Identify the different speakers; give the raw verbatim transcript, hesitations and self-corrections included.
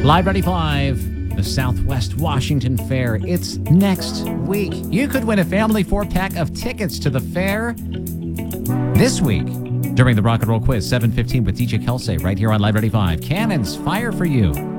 Speaker 1: Live Ready Five, the Southwest Washington Fair. It's next week. You could win a family four-pack of tickets to the fair this week during the Rock and Roll Quiz, seven fifteen with D J Kelsey, right here on Live Ready Five. Cannons fire for you.